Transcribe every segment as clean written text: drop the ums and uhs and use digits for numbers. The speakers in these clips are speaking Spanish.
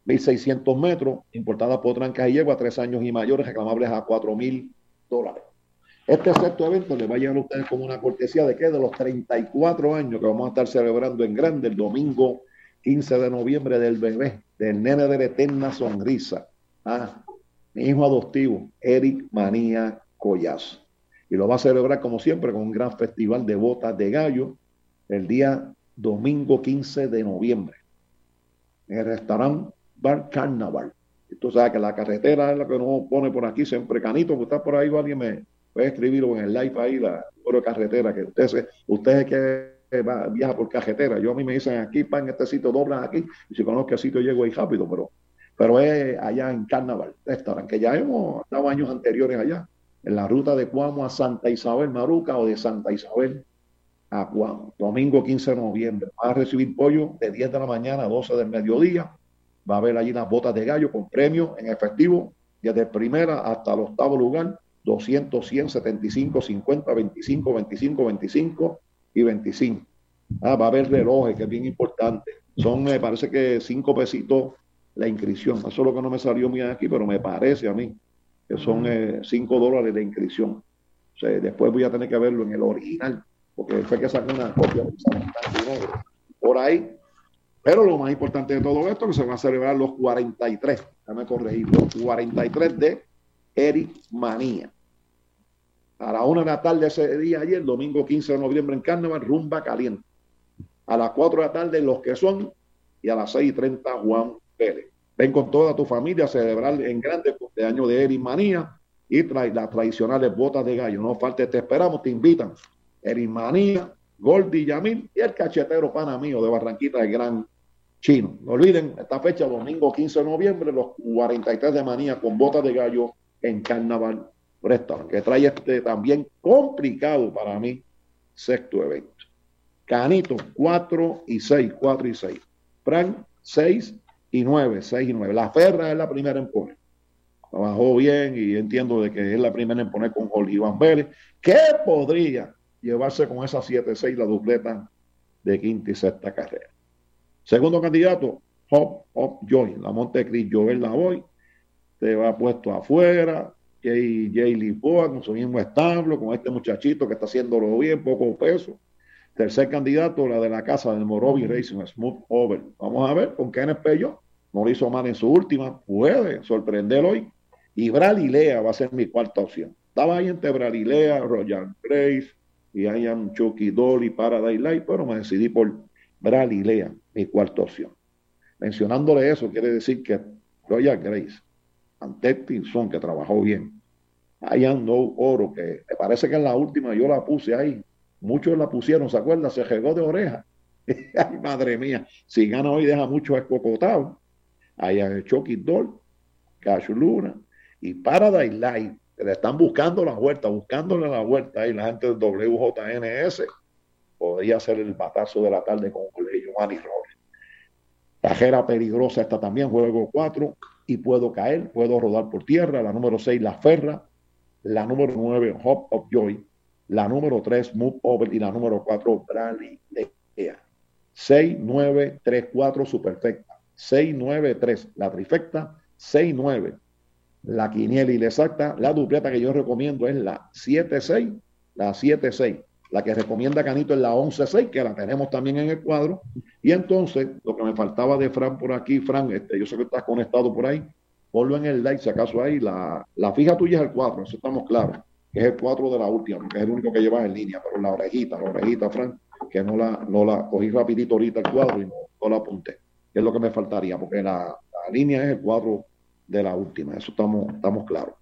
1.600 metros, importada por Trancas y Yegua, 3 años y mayores, reclamables a $4,000. Este sexto evento le va a llegar a ustedes como una cortesía de que de los 34 años que vamos a estar celebrando en grande el domingo 15 de noviembre del bebé, del nene de la eterna sonrisa. Mi hijo adoptivo, Eric Manía Collazo. Y lo va a celebrar como siempre con un gran festival de botas de gallo el día domingo 15 de noviembre en el restaurante Bar Carnaval. Y tú sabes que la carretera es la que nos pone por aquí siempre. Canito, que está por ahí, alguien me puede escribirlo en el live ahí, la carretera, que usted que viaja por carretera. Yo a mí me dicen aquí, en este sitio doblan aquí, y si conozco el sitio llego ahí rápido, pero es allá en Carnaval Restaurant, que ya hemos estado años anteriores allá, en la ruta de Cuamo a Santa Isabel Maruca o de Santa Isabel a Cuamo. Domingo 15 de noviembre. Va a recibir pollo de 10 de la mañana a 12 del mediodía. Va a haber allí las botas de gallo con premios en efectivo, desde primera hasta el octavo lugar, 200, 100, 75, 50, 25, 25, 25 y 25. Va a haber relojes, que es bien importante. Son, me parece que 5 pesitos la inscripción. Eso es lo que no me salió bien aquí, pero me parece a mí que son $5 de inscripción. O sea, después voy a tener que verlo en el original, porque fue que sacó una copia por ahí. Pero lo más importante de todo esto es que se van a celebrar los 43, déjame corregir, los 43 de Eric Manía. A la 1 de la tarde ese día ayer, domingo 15 de noviembre en Carnaval, rumba caliente. A las 4 de la tarde los que son, y a las 6:30 Juan Pérez. Ven con toda tu familia a celebrar en grande el cumpleaños de Eric Manía y las tradicionales botas de gallo. No falte, te esperamos, te invitan. Eric Manía, Gordy Yamil y el cachetero pana mío de Barranquita, el gran Chino. No olviden, esta fecha, domingo 15 de noviembre, los 43 de Manía con botas de gallo en Carnaval Restaurant, que trae este también complicado para mí sexto evento. Canito, 4 y 6, 4 y 6. Frank, 6 y 9, 6 y 9. La Ferra es la primera en poner. Trabajó bien y entiendo de que es la primera en poner con Jorge Iván Vélez, que podría llevarse con esa 7-6 la dupleta de quinta y sexta carrera. Segundo candidato, Hop Joy, la Montecrist Joel Lavoy, te va puesto afuera, Jay Lisboa con su mismo establo, con este muchachito que está haciéndolo bien, poco peso. Tercer candidato, la de la casa del Morovi Racing, Smooth Over. Vamos a ver con Kenneth Pello, no lo hizo mal en su última, puede sorprender hoy. Y Bralilea va a ser mi cuarta opción. Estaba ahí entre Bralilea, Royal Grace y Ian Chucky Dolly, Paradise Light, pero me decidí por Bralilea, mi cuarta opción. Mencionándole eso, quiere decir que Royal Grace, ante Pinson, que trabajó bien, Ian No Oro, que me parece que en la última yo la puse ahí, muchos la pusieron, ¿se acuerdan? Se regó de oreja. Ay, madre mía, si gana hoy deja muchos escocotados. Ian Chucky Dolly, Cash Luna y Paradise Light, que le están buscando la vuelta, buscándole la vuelta ahí la gente del WJNS. Podría ser el batazo de la tarde con Giovanni Robles. Tajera peligrosa esta también, juego 4 y puedo caer, puedo rodar por tierra. La número 6, La Ferra. La número 9, Hope of Joy. La número 3, Move Over. Y la número 4, Bradley Lea. 6, 9, 3, 4, superfecta. 6, 9, 3, la trifecta. 6, 9, la quiniela y la exacta. La dupleta que yo recomiendo es la 7-6, la 7-6. La que recomienda Canito es la 11-6, que la tenemos también en el cuadro. Y entonces, lo que me faltaba de Fran por aquí, Fran, yo sé que estás conectado por ahí, ponlo en el like, si acaso ahí. La fija tuya es el 4, eso estamos claros, que es el 4 de la última, porque es el único que llevas en línea, pero la orejita, Fran, que no la cogí rapidito ahorita el cuadro y no la apunté. Que es lo que me faltaría, porque la línea es el 4 de la última, eso estamos claros.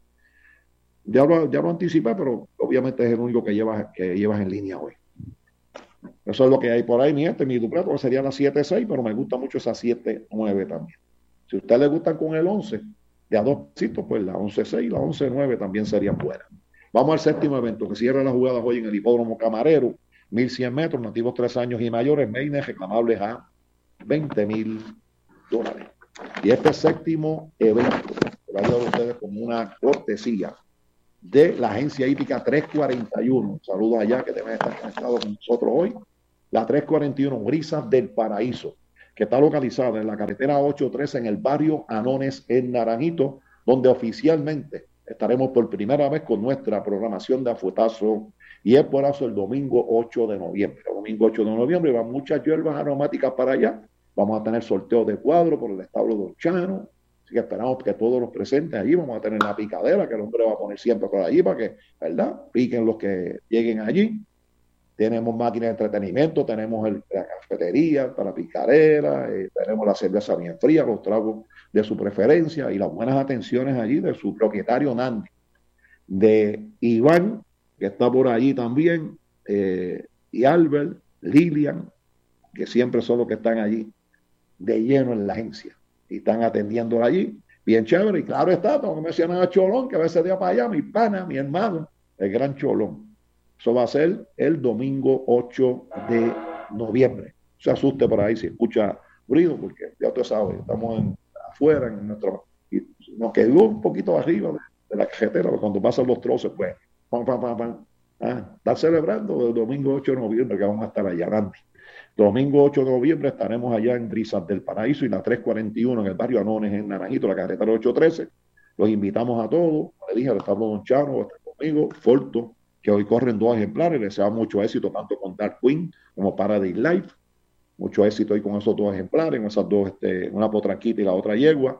Ya lo anticipé, pero obviamente es el único que llevas en línea hoy. Eso es lo que hay por ahí, mi dupleto sería la 7-6, pero me gusta mucho esa 7-9 también. Si a usted le gustan con el 11, de a 2 pesitos, pues la 11-6 y la 11-9 también serían buenas. Vamos al séptimo evento, que cierra las jugadas hoy en el Hipódromo Camarero, 1.100 metros, nativos 3 años y mayores, Maines reclamables a $20,000. Y este séptimo evento, lo voy a dar a ustedes como una cortesía de la agencia hípica 341. Saludos allá que deben estar conectados con nosotros hoy. La 341, Brisas del Paraíso, que está localizada en la carretera 813 en el barrio Anones en Naranjito, donde oficialmente estaremos por primera vez con nuestra programación de afuetazo, y es por eso el domingo 8 de noviembre. El domingo 8 de noviembre van muchas hierbas aromáticas para allá. Vamos a tener sorteo de cuadro por el establo Don Chano. Así que esperamos que todos los presentes allí, vamos a tener la picadera que el hombre va a poner siempre por allí para que, ¿verdad?, piquen los que lleguen allí. Tenemos máquinas de entretenimiento, tenemos la cafetería para picadera, tenemos la cerveza bien fría, los tragos de su preferencia y las buenas atenciones allí de su propietario Nandi, de Iván, que está por allí también, y Albert, Lilian, que siempre son los que están allí de lleno en la agencia y están atendiendo allí, bien chévere. Y claro está, tengo que mencionar a Cholón, que va ese día para allá, mi pana, mi hermano, el gran Cholón. Eso va a ser el domingo 8 de noviembre. No se asuste por ahí si escucha ruido, porque ya usted sabe, estamos afuera, en nuestro, y nos quedó un poquito arriba de la carretera, cuando pasan los troces, pues, pam, pam, pam, pam. Está celebrando el domingo 8 de noviembre, que vamos a estar allá adelante. Domingo 8 de noviembre estaremos allá en Brisas del Paraíso y la 341 en el barrio Anones, en Naranjito, la carretera 813. Los invitamos a todos. Le dije al establo Don Chano, va a estar conmigo, Forto, que hoy corren 2 ejemplares. Les deseo mucho éxito tanto con Dark Queen como Paradise Life. Mucho éxito hoy con esos 2 ejemplares, con esas dos, una potranquita y la otra yegua.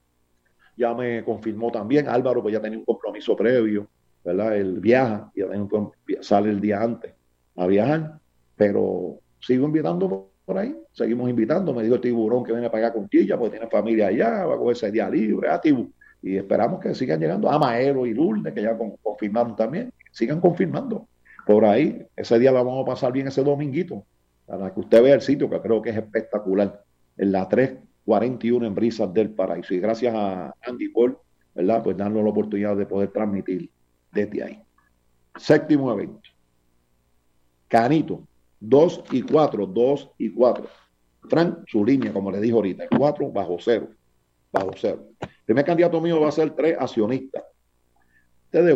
Ya me confirmó también Álvaro, pues ya tenía un compromiso previo, ¿verdad? Él viaja, sale el día antes a viajar, pero sigo invitando por ahí, seguimos invitando. Me dijo el Tiburón que viene para acá con Quilla, porque tiene familia allá, va a coger ese día libre, Tibu. Y esperamos que sigan llegando a Maelo y Lourdes, que ya confirmaron también, sigan confirmando por ahí. Ese día la vamos a pasar bien, ese dominguito, para que usted vea el sitio, que creo que es espectacular, en la 341 en Brisas del Paraíso. Y gracias a Andy Paul, ¿verdad?, pues darnos la oportunidad de poder transmitir desde ahí. Séptimo evento, Canito, 2 y 4, 2 y 4. Frank, su línea, como le dijo ahorita, 4 bajo cero. Bajo cero. El primer candidato mío va a ser 3 accionistas. Este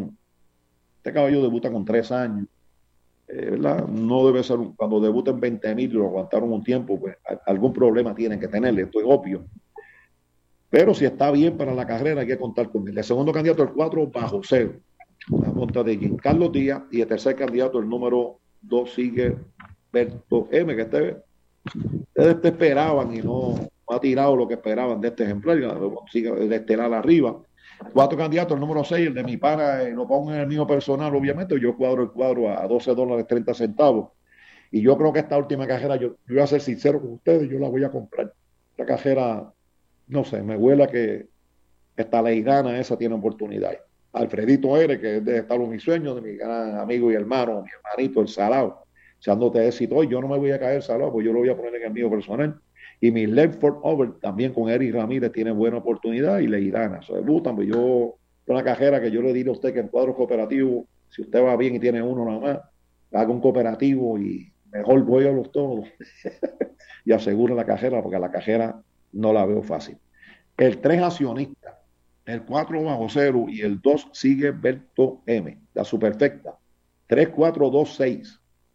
caballo debuta con 3 años. ¿Verdad? No debe ser, cuando debuta en 20,000 y lo aguantaron un tiempo, pues algún problema tienen que tenerle, esto es obvio. Pero si está bien para la carrera, hay que contar con él. El segundo candidato, el 4 bajo cero. La monta de Giancarlo Díaz. Y el tercer candidato, el número 2, sigue Berto M, que ustedes te esperaban y no ha tirado lo que esperaban de este ejemplar, sigue el estelar arriba. 4 candidatos, el número 6, el de mi pana, lo pongo en el mío personal, obviamente, yo cuadro el cuadro a $12.30. Y yo creo que esta última cajera, yo voy a ser sincero con ustedes, yo la voy a comprar. Esta cajera, no sé, me huele que esta leigana esa tiene oportunidad. Alfredito R, que es de Estalo Mi Sueño, de mi gran amigo y hermano, mi hermanito, el Salado, echándote éxito hoy. Yo no me voy a caer Salado, pues yo lo voy a poner en el mío personal. Y mi Ledford Over, también con Eric Ramírez, tiene buena oportunidad, y Leirana. Se debutan, pues yo, una cajera que yo le diré a usted que en cuadros cooperativos, si usted va bien y tiene uno nada más, haga un cooperativo y mejor voy a los todos y asegure la cajera, porque la cajera no la veo fácil. El 3 accionista, el 4 bajo cero y el 2 sigue Berto M, la superfecta. 3-4-2-6.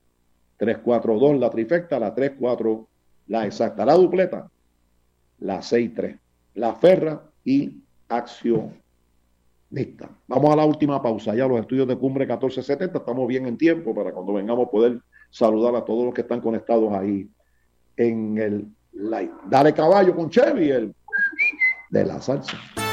3-4-2 la trifecta, la 3-4 la exacta. La dupleta, la 6-3. La ferra y accionista. Vamos a la última pausa. Ya los estudios de Cumbre 1470, estamos bien en tiempo para cuando vengamos poder saludar a todos los que están conectados ahí en el live. Dale caballo con Chevy, el de la salsa.